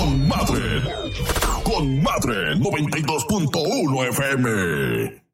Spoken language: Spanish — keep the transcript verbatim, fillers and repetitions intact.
con Madre. Con Madre noventa y dos punto uno F M.